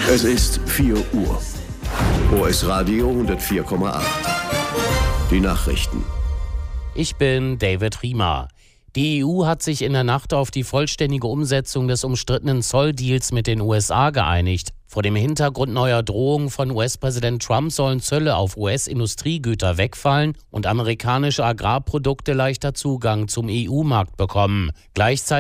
Es ist 4 Uhr. OS Radio 104,8. Die Nachrichten. Ich bin David Riemer. Die EU hat sich in der Nacht auf die vollständige Umsetzung des umstrittenen Zolldeals mit den USA geeinigt. Vor dem Hintergrund neuer Drohungen von US-Präsident Trump sollen Zölle auf US-Industriegüter wegfallen und amerikanische Agrarprodukte leichter Zugang zum EU-Markt bekommen. Gleichzeitig